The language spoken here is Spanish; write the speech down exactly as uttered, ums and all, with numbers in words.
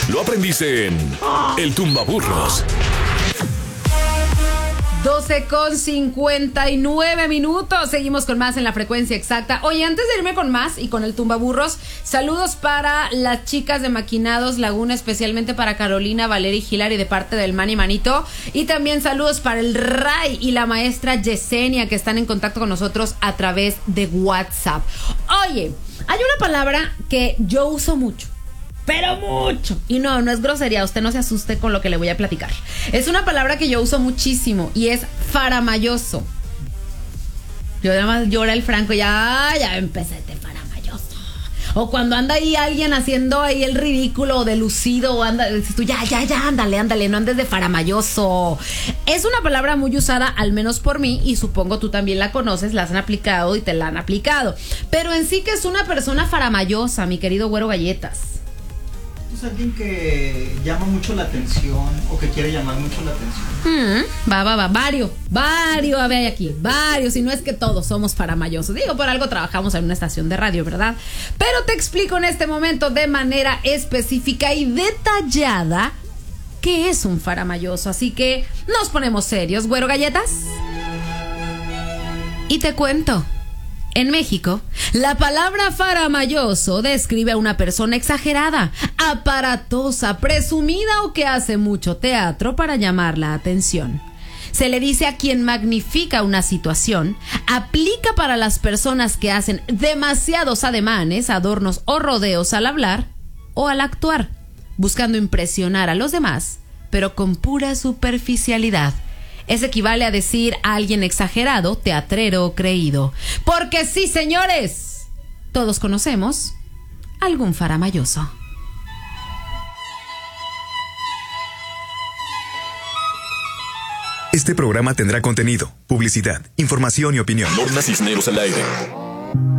Lo aprendiste en El Tumbaburros. doce con cincuenta y nueve minutos. Seguimos con más en la frecuencia exacta. Oye, antes de irme con más y con el tumbaburros, saludos para las chicas de Maquinados Laguna, especialmente para Carolina, Valeria y Hilary de parte del Manny Manito. Y también saludos para el Ray y la maestra Yesenia, que están en contacto con nosotros a través de WhatsApp. Oye, hay una palabra que yo uso mucho, pero mucho. Y no, no es grosería, usted no se asuste con lo que le voy a platicar. Es una palabra que yo uso muchísimo y es faramayoso. Yo nada más llora el Franco, ya, ya empecé de faramayoso. O cuando anda ahí alguien haciendo ahí el ridículo o de lucido, o anda, dices tú, ya, ya, ya, ándale, ándale, no andes de faramayoso. Es una palabra muy usada, al menos por mí, y supongo tú también la conoces, la has aplicado y te la han aplicado. Pero en sí, que es una persona faramayosa, mi querido Güero Galletas. Es alguien que llama mucho la atención o que quiere llamar mucho la atención. Mm, va, va, va, varios, varios, a ver, hay aquí, varios, y no es que todos somos faramayosos. Digo, por algo trabajamos en una estación de radio, ¿verdad? Pero te explico en este momento de manera específica y detallada qué es un faramayoso. Así que nos ponemos serios, Güero Galletas. Y te cuento. En México, la palabra faramayoso describe a una persona exagerada, aparatosa, presumida o que hace mucho teatro para llamar la atención. Se le dice a quien magnifica una situación, aplica para las personas que hacen demasiados ademanes, adornos o rodeos al hablar o al actuar, buscando impresionar a los demás, pero con pura superficialidad. Es equivale a decir a alguien exagerado, teatrero o creído. Porque sí, señores, todos conocemos algún faramayoso. Este programa tendrá contenido, publicidad, información y opinión. Lorna Cisneros al aire.